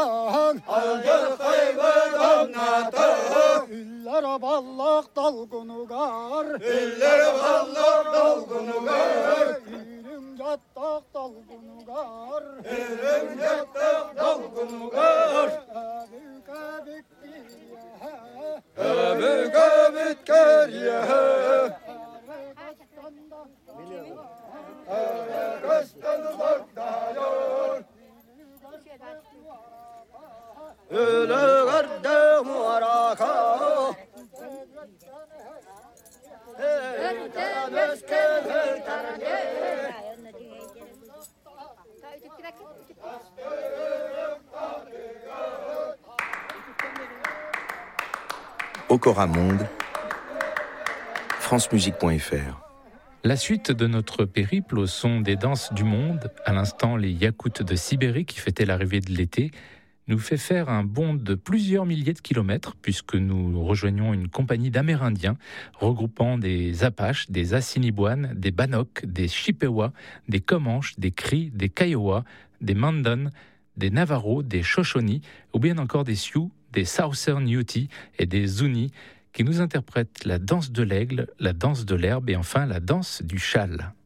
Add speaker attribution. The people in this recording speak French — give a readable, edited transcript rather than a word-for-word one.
Speaker 1: Aman Algır kıymedim natık İller ballak dalgunu gar İller ballak dalgunu gar İlim yattak dalgunu gar İlim yattak dalgunu gar Abük abük giriye Abük abük giriye Ölü gardım varaka
Speaker 2: Okora Monde, francemusique.fr.
Speaker 3: La suite de notre périple au son des danses du monde, à l'instant les Yakoutes de Sibérie qui fêtaient l'arrivée de l'été, nous fait faire un bond de plusieurs milliers de kilomètres puisque nous rejoignons une compagnie d'Amérindiens regroupant des Apaches, des Assiniboines, des Bannock, des Chippewas, des Comanches, des Cris, des Kiowa, des Mandan, des Navajo, des Shoshone ou bien encore des Sioux, des Southern Ute et des Zuni qui nous interprètent la danse de l'aigle, la danse de l'herbe et enfin la danse du châle.